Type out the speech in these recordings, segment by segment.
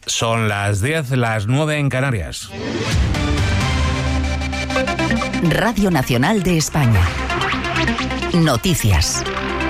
Son las 10, las 9 en Canarias. Radio Nacional de España. Noticias.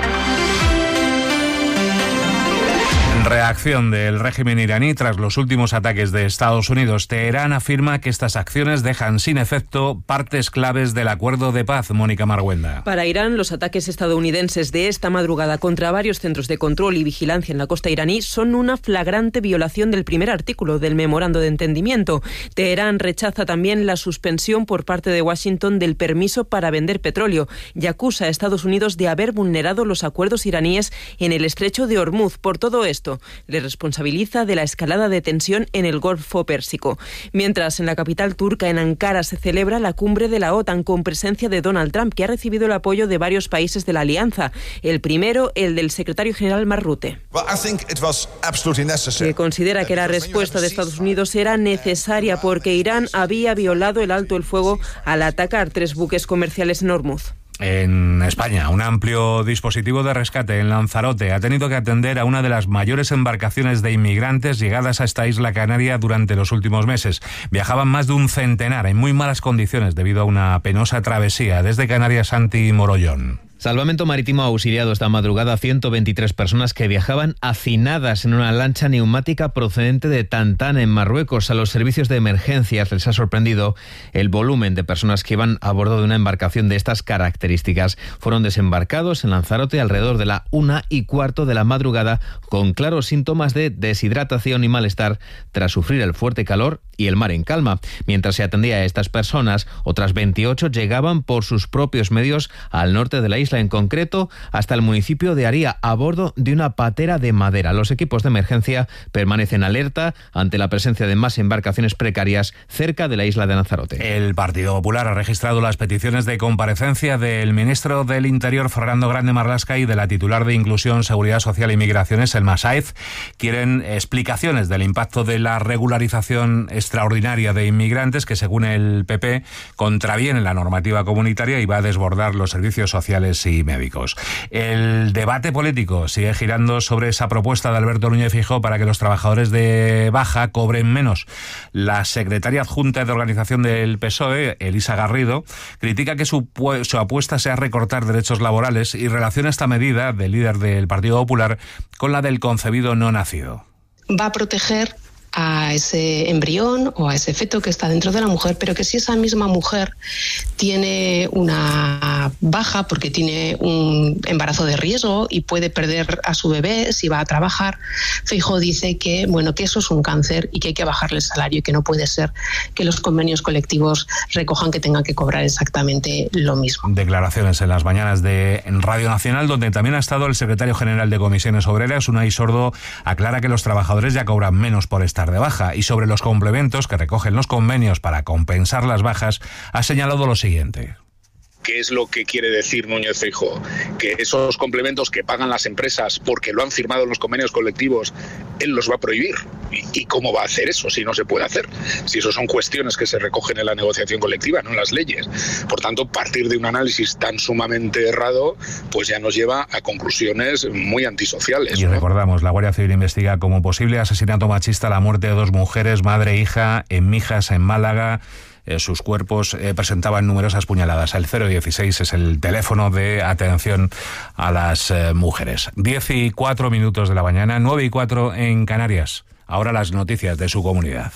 Reacción del régimen iraní tras los últimos ataques de Estados Unidos. Teherán afirma que estas acciones dejan sin efecto partes claves del acuerdo de paz. Mónica Marguenda. Para Irán, los ataques estadounidenses de esta madrugada contra varios centros de control y vigilancia en la costa iraní son una flagrante violación del primer artículo del memorando de entendimiento. Teherán rechaza también la suspensión por parte de Washington del permiso para vender petróleo y acusa a Estados Unidos de haber vulnerado los acuerdos iraníes en el estrecho de Hormuz. Por todo esto, le responsabiliza de la escalada de tensión en el Golfo Pérsico. Mientras, en la capital turca, en Ankara, se celebra la cumbre de la OTAN con presencia de Donald Trump, que ha recibido el apoyo de varios países de la alianza. El primero, el del secretario general Mark Rutte, que considera que la respuesta de Estados Unidos era necesaria porque Irán había violado el alto el fuego al atacar 3 buques comerciales en Hormuz. En España, un amplio dispositivo de rescate en Lanzarote ha tenido que atender a una de las mayores embarcaciones de inmigrantes llegadas a esta isla canaria durante los últimos meses. Viajaban más de un centenar en muy malas condiciones debido a una penosa travesía desde Canarias Santi Morollón. Salvamento Marítimo ha auxiliado esta madrugada a 123 personas que viajaban hacinadas en una lancha neumática procedente de Tantán, en Marruecos. A los servicios de emergencias les ha sorprendido el volumen de personas que iban a bordo de una embarcación de estas características. Fueron desembarcados en Lanzarote alrededor de la 1:15 de la madrugada con claros síntomas de deshidratación y malestar tras sufrir el fuerte calor y el mar en calma. Mientras se atendía a estas personas, otras 28 llegaban por sus propios medios al norte de la isla, en concreto hasta el municipio de Aría, a bordo de una patera de madera. Los equipos de emergencia permanecen alerta ante la presencia de más embarcaciones precarias cerca de la isla de Lanzarote. El Partido Popular ha registrado las peticiones de comparecencia del ministro del Interior, Fernando Grande Marlaska, y de la titular de Inclusión, Seguridad Social y Migraciones, Elma Sáez. Quieren explicaciones del impacto de la regularización extraordinaria de inmigrantes que, según el PP, contraviene la normativa comunitaria y va a desbordar los servicios sociales y médicos. El debate político sigue girando sobre esa propuesta de Alberto Núñez Feijóo para que los trabajadores de baja cobren menos. La secretaria adjunta de organización del PSOE, Elisa Garrido, critica que su apuesta sea recortar derechos laborales y relaciona esta medida del líder del Partido Popular con la del concebido no nacido. Va a proteger a ese embrión o a ese feto que está dentro de la mujer, pero que si esa misma mujer tiene una baja porque tiene un embarazo de riesgo y puede perder a su bebé si va a trabajar, Feijóo dice que que eso es un cáncer y que hay que bajarle el salario y que no puede ser que los convenios colectivos recojan que tengan que cobrar exactamente lo mismo. Declaraciones en las mañanas de Radio Nacional, donde también ha estado el secretario general de Comisiones Obreras, Unai Sordo, aclara que los trabajadores ya cobran menos por estar de baja, y sobre los complementos que recogen los convenios para compensar las bajas ha señalado lo siguiente. ¿Qué es lo que quiere decir Núñez Feijóo? Que esos complementos que pagan las empresas porque lo han firmado en los convenios colectivos, él los va a prohibir. ¿Y cómo va a hacer eso si no se puede hacer? Si eso son cuestiones que se recogen en la negociación colectiva, no en las leyes. Por tanto, partir de un análisis tan sumamente errado, pues ya nos lleva a conclusiones muy antisociales. Y recordamos, la Guardia Civil investiga como posible asesinato machista la muerte de 2 mujeres, madre e hija, en Mijas, en Málaga. Sus cuerpos presentaban numerosas puñaladas. El 016 es el teléfono de atención a las mujeres. 10:04 de la mañana, 9:04 en Canarias. Ahora las noticias de su comunidad.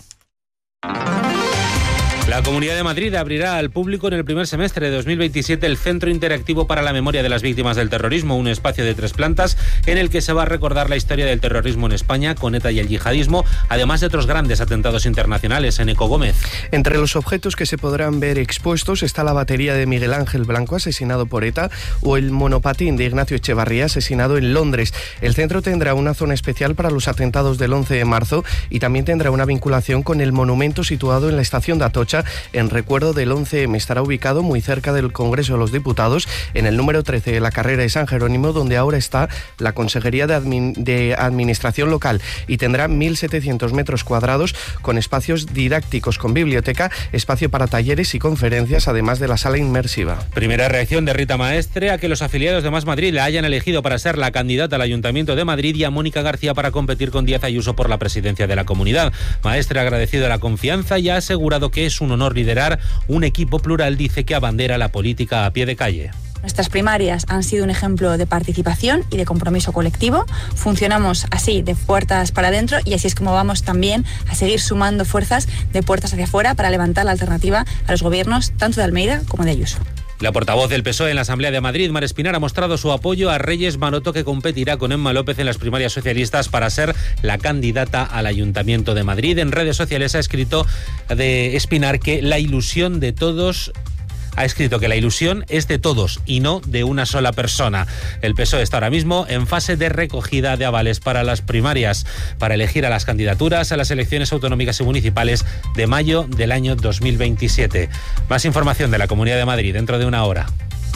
La Comunidad de Madrid abrirá al público en el primer semestre de 2027 el Centro Interactivo para la Memoria de las Víctimas del Terrorismo, un espacio de 3 plantas en el que se va a recordar la historia del terrorismo en España con ETA y el yihadismo, además de otros grandes atentados internacionales. Eneco Gómez. Entre los objetos que se podrán ver expuestos está la batería de Miguel Ángel Blanco, asesinado por ETA, o el monopatín de Ignacio Echevarría, asesinado en Londres. El centro tendrá una zona especial para los atentados del 11 de marzo y también tendrá una vinculación con el monumento situado en la estación de Atocha, Plaza en recuerdo del 11M. Estará ubicado muy cerca del Congreso de los Diputados, en el número 13 de la carrera de San Jerónimo, donde ahora está la Consejería de Administración Local, y tendrá 1.700 metros cuadrados con espacios didácticos, con biblioteca, espacio para talleres y conferencias, además de la sala inmersiva. Primera reacción de Rita Maestre a que los afiliados de Más Madrid la hayan elegido para ser la candidata al Ayuntamiento de Madrid y a Mónica García para competir con Díaz Ayuso por la presidencia de la comunidad. Maestre ha agradecido la confianza y ha asegurado que es un honor liderar un equipo plural. Dice que abandera la política a pie de calle. Nuestras primarias han sido un ejemplo de participación y de compromiso colectivo. Funcionamos así, de puertas para adentro, y así es como vamos también a seguir sumando fuerzas de puertas hacia afuera para levantar la alternativa a los gobiernos tanto de Almeida como de Ayuso. La portavoz del PSOE en la Asamblea de Madrid, Mar Espinar, ha mostrado su apoyo a Reyes Maroto, que competirá con Emma López en las primarias socialistas para ser la candidata al Ayuntamiento de Madrid. En redes sociales ha escrito de Espinar que la ilusión de todos... Ha escrito que la ilusión es de todos y no de una sola persona. El PSOE está ahora mismo en fase de recogida de avales para las primarias, para elegir a las candidaturas a las elecciones autonómicas y municipales de mayo del año 2027. Más información de la Comunidad de Madrid dentro de una hora.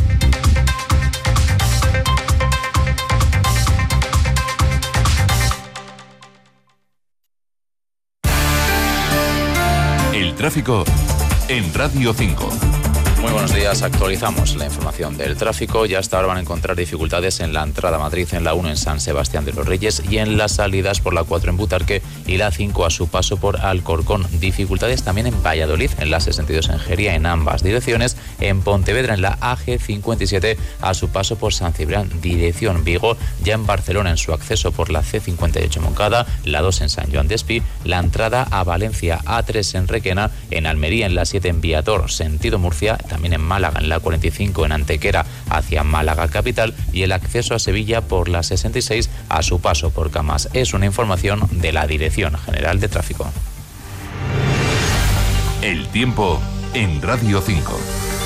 El tráfico en Radio 5. Muy buenos días, actualizamos la información del tráfico. Ya hasta ahora van a encontrar dificultades en la entrada a Madrid, en la 1 en San Sebastián de los Reyes y en las salidas por la 4 en Butarque y la 5 a su paso por Alcorcón. Dificultades también en Valladolid, en la 62 en Jería, en ambas direcciones. En Pontevedra, en la AG57 a su paso por San Cibrián, dirección Vigo. Ya en Barcelona, en su acceso por la C58 Moncada, la 2 en San Joan d'Espí, la entrada a Valencia, A3 en Requena, en Almería, en la 7 en Viator, sentido Murcia, también en Málaga, en la 45 en Antequera hacia Málaga capital, y el acceso a Sevilla por la 66 a su paso por Camas. Es una información de la Dirección General de Tráfico. El tiempo en Radio 5.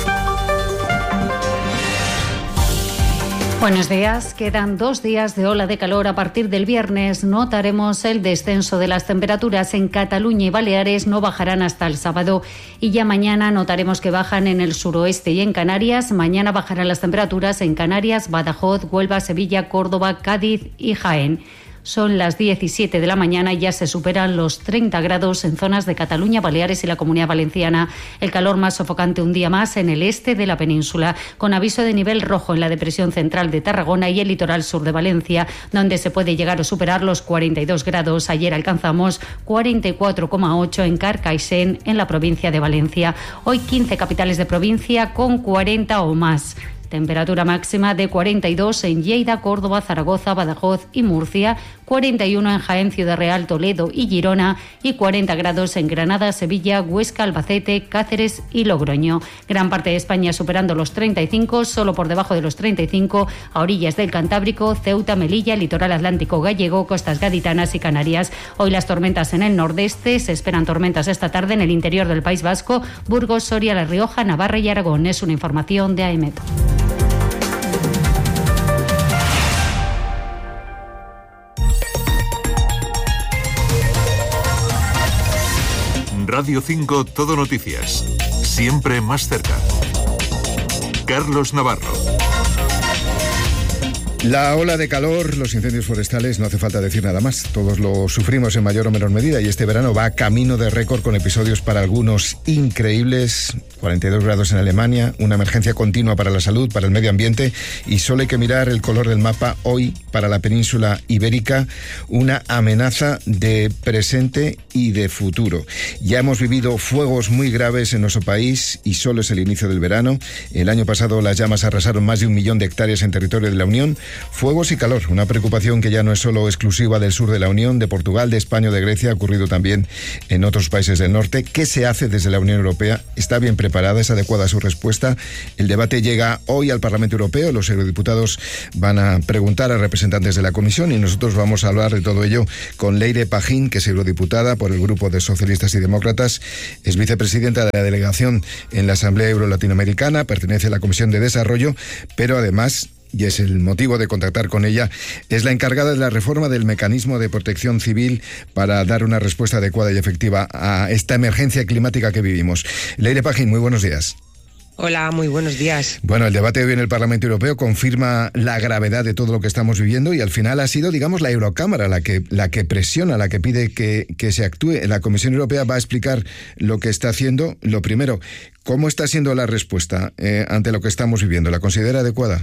Buenos días. Quedan 2 días de ola de calor. A partir del viernes notaremos el descenso de las temperaturas. En Cataluña y Baleares no bajarán hasta el sábado, y ya mañana notaremos que bajan en el suroeste y en Canarias. Mañana bajarán las temperaturas en Canarias, Badajoz, Huelva, Sevilla, Córdoba, Cádiz y Jaén. Son las 17 de la mañana y ya se superan los 30 grados en zonas de Cataluña, Baleares y la Comunidad Valenciana. El calor más sofocante un día más en el este de la península, con aviso de nivel rojo en la depresión central de Tarragona y el litoral sur de Valencia, donde se puede llegar a superar los 42 grados. Ayer alcanzamos 44,8 en Carcaixent, en la provincia de Valencia. Hoy 15 capitales de provincia con 40 o más. Temperatura máxima de 42 en Lleida, Córdoba, Zaragoza, Badajoz y Murcia, 41 en Jaén, Ciudad Real, Toledo y Girona y 40 grados en Granada, Sevilla, Huesca, Albacete, Cáceres y Logroño. Gran parte de España superando los 35, solo por debajo de los 35 a orillas del Cantábrico, Ceuta, Melilla, litoral atlántico gallego, costas gaditanas y Canarias. Hoy las tormentas en el nordeste, se esperan tormentas esta tarde en el interior del País Vasco, Burgos, Soria, La Rioja, Navarra y Aragón. Es una información de AEMET. Radio 5 Todo Noticias. Siempre más cerca. Carlos Navarro. La ola de calor, los incendios forestales, no hace falta decir nada más. Todos lo sufrimos en mayor o menor medida y este verano va camino de récord con episodios para algunos increíbles. 42 grados en Alemania, una emergencia continua para la salud, para el medio ambiente, y solo hay que mirar el color del mapa hoy para la península ibérica, una amenaza de presente y de futuro. Ya hemos vivido fuegos muy graves en nuestro país y solo es el inicio del verano. El año pasado las llamas arrasaron más de 1 millón de hectáreas en territorio de la Unión. Fuegos y calor, una preocupación que ya no es solo exclusiva del sur de la Unión, de Portugal, de España o de Grecia, ha ocurrido también en otros países del norte. ¿Qué se hace desde la Unión Europea? ¿Está bien preparada? ¿Es adecuada su respuesta? El debate llega hoy al Parlamento Europeo. Los eurodiputados van a preguntar a representantes de la Comisión y nosotros vamos a hablar de todo ello con Leire Pajín, que es eurodiputada por el Grupo de Socialistas y Demócratas, es vicepresidenta de la delegación en la Asamblea Euro-Latinoamericana, pertenece a la Comisión de Desarrollo, pero además y es el motivo de contactar con ella, es la encargada de la reforma del mecanismo de protección civil para dar una respuesta adecuada y efectiva a esta emergencia climática que vivimos. Leire Pagín, muy buenos días. Hola, muy buenos días. Bueno, el debate de hoy en el Parlamento Europeo confirma la gravedad de todo lo que estamos viviendo y al final ha sido, digamos, la Eurocámara la que presiona, la que pide que se actúe. La Comisión Europea va a explicar lo que está haciendo. Lo primero, ¿cómo está siendo la respuesta ante lo que estamos viviendo? ¿La considera adecuada?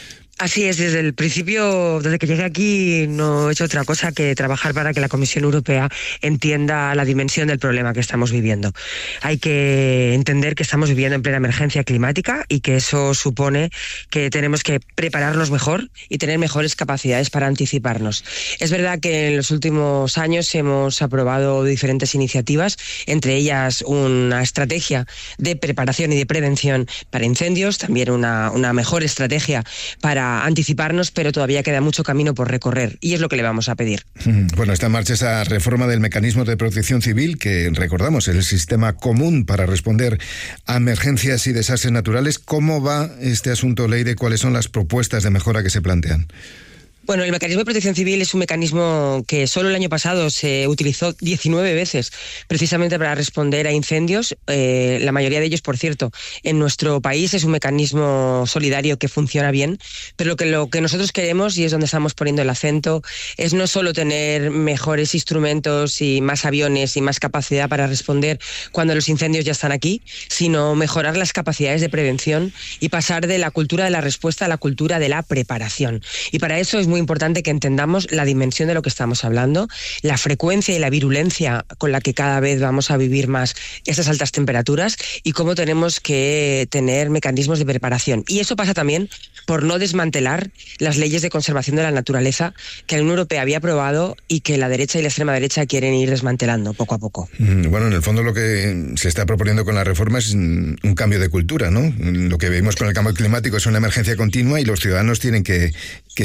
Así es, desde el principio, desde que llegué aquí, no he hecho otra cosa que trabajar para que la Comisión Europea entienda la dimensión del problema que estamos viviendo. Hay que entender que estamos viviendo en plena emergencia climática y que eso supone que tenemos que prepararnos mejor y tener mejores capacidades para anticiparnos. Es verdad que en los últimos años hemos aprobado diferentes iniciativas, entre ellas una estrategia de preparación y de prevención para incendios, también una mejor estrategia para anticiparnos, pero todavía queda mucho camino por recorrer y es lo que le vamos a pedir. Bueno, está en marcha esa reforma del mecanismo de protección civil que, recordamos, es el sistema común para responder a emergencias y desastres naturales. ¿Cómo va este asunto, Leire? ¿Cuáles son las propuestas de mejora que se plantean? Bueno, el mecanismo de protección civil es un mecanismo que solo el año pasado se utilizó 19 veces precisamente para responder a incendios. La mayoría de ellos, por cierto, en nuestro país es un mecanismo solidario que funciona bien, pero lo que nosotros queremos, y es donde estamos poniendo el acento, es no solo tener mejores instrumentos y más aviones y más capacidad para responder cuando los incendios ya están aquí, sino mejorar las capacidades de prevención y pasar de la cultura de la respuesta a la cultura de la preparación. Y para eso es muy importante que entendamos la dimensión de lo que estamos hablando, la frecuencia y la virulencia con la que cada vez vamos a vivir más estas altas temperaturas y cómo tenemos que tener mecanismos de preparación. Y eso pasa también por no desmantelar las leyes de conservación de la naturaleza que la Unión Europea había aprobado y que la derecha y la extrema derecha quieren ir desmantelando poco a poco. Bueno, en el fondo lo que se está proponiendo con la reforma es un cambio de cultura, ¿no? Lo que vemos con el cambio climático es una emergencia continua y los ciudadanos tienen que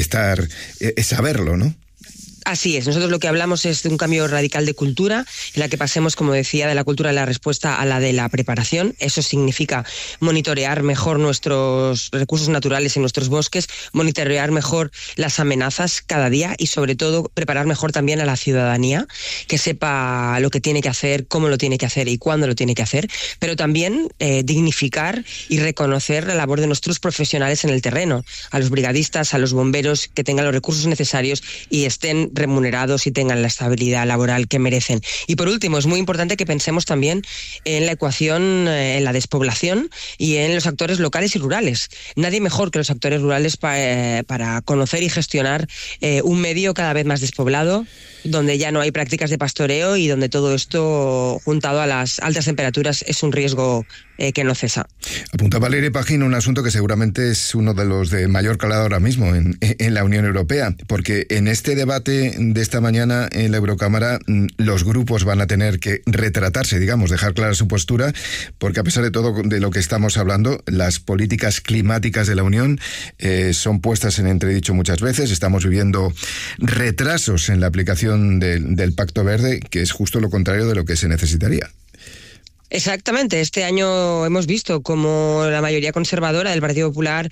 saberlo, ¿no? Así es, nosotros lo que hablamos es de un cambio radical de cultura, en la que pasemos, como decía, de la cultura de la respuesta a la de la preparación. Eso significa monitorear mejor nuestros recursos naturales y nuestros bosques, monitorear mejor las amenazas cada día y, sobre todo, preparar mejor también a la ciudadanía, que sepa lo que tiene que hacer, cómo lo tiene que hacer y cuándo lo tiene que hacer, pero también dignificar y reconocer la labor de nuestros profesionales en el terreno, a los brigadistas, a los bomberos, que tengan los recursos necesarios y estén remunerados y tengan la estabilidad laboral que merecen. Y por último, es muy importante que pensemos también en la ecuación, en la despoblación y en los actores locales y rurales. Nadie mejor que los actores rurales para conocer y gestionar un medio cada vez más despoblado, donde ya no hay prácticas de pastoreo y donde todo esto, juntado a las altas temperaturas, es un riesgo que no cesa. Apuntaba Leire Pagín un asunto que seguramente es uno de los de mayor calado ahora mismo en la Unión Europea, porque en este debate de esta mañana en la Eurocámara los grupos van a tener que retratarse, digamos, dejar clara su postura, porque a pesar de todo de lo que estamos hablando, las políticas climáticas de la Unión son puestas en entredicho muchas veces. Estamos viviendo retrasos en la aplicación del Pacto Verde, que es justo lo contrario de lo que se necesitaría. Exactamente. Este año hemos visto cómo la mayoría conservadora del Partido Popular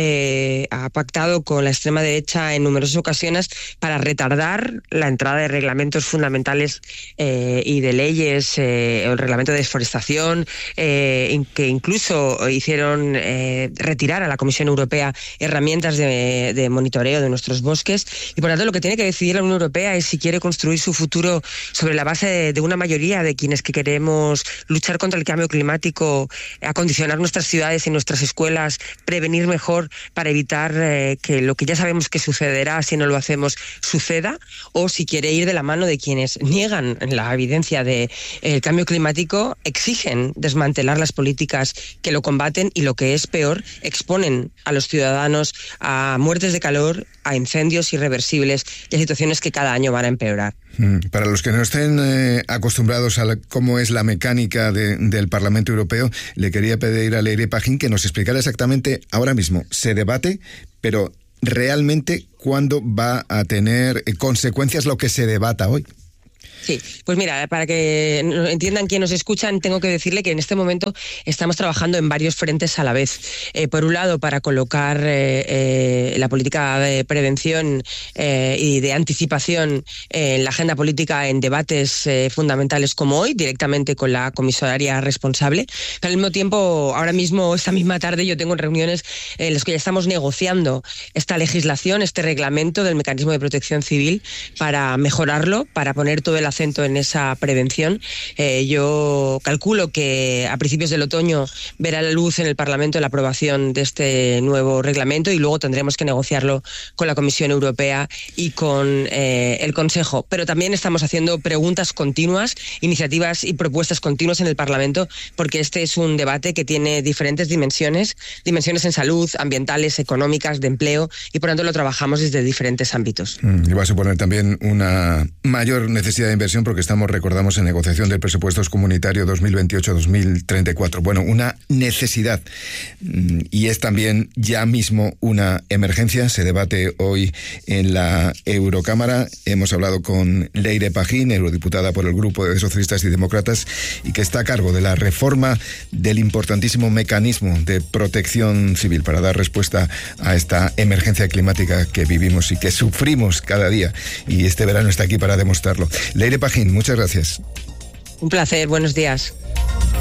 ha pactado con la extrema derecha en numerosas ocasiones para retardar la entrada de reglamentos fundamentales y de leyes, el reglamento de desforestación, que incluso hicieron retirar a la Comisión Europea herramientas de monitoreo de nuestros bosques. Y por tanto, lo que tiene que decidir la Unión Europea es si quiere construir su futuro sobre la base de una mayoría de quienes que queremos luchar contra el cambio climático, acondicionar nuestras ciudades y nuestras escuelas, prevenir mejor para evitar que lo que ya sabemos que sucederá si no lo hacemos suceda, o si quiere ir de la mano de quienes niegan la evidencia del cambio climático, exigen desmantelar las políticas que lo combaten y, lo que es peor, exponen a los ciudadanos a muertes de calor, a incendios irreversibles y a situaciones que cada año van a empeorar. Para los que no estén acostumbrados a cómo es la mecánica del Parlamento Europeo, le quería pedir a Leire Pagín que nos explicara exactamente ahora mismo. Se debate, pero realmente, ¿cuándo va a tener consecuencias lo que se debata hoy? Sí, pues mira, para que entiendan quienes nos escuchan, tengo que decirle que en este momento estamos trabajando en varios frentes a la vez. Por un lado, para colocar la política de prevención y de anticipación en la agenda política en debates fundamentales como hoy, directamente con la comisaria responsable. Pero al mismo tiempo, ahora mismo, esta misma tarde, yo tengo reuniones en las que ya estamos negociando esta legislación, este reglamento del mecanismo de protección civil para mejorarlo, para poner todo el acento en esa prevención. Yo calculo que a principios del otoño verá la luz en el Parlamento la aprobación de este nuevo reglamento y luego tendremos que negociarlo con la Comisión Europea y con el Consejo. Pero también estamos haciendo preguntas continuas, iniciativas y propuestas continuas en el Parlamento, porque este es un debate que tiene diferentes dimensiones en salud, ambientales, económicas, de empleo, y por tanto lo trabajamos desde diferentes ámbitos. Y va a suponer también una mayor necesidad de inversión porque recordamos, en negociación del presupuestos comunitario 2028-2034. Bueno, una necesidad y es también ya mismo una emergencia. Se debate hoy en la Eurocámara. Hemos hablado con Leire Pagín, eurodiputada por el Grupo de Socialistas y Demócratas, y que está a cargo de la reforma del importantísimo mecanismo de protección civil para dar respuesta a esta emergencia climática que vivimos y que sufrimos cada día. Y este verano está aquí para demostrarlo. Leire Pagín, muchas gracias. Un placer, buenos días.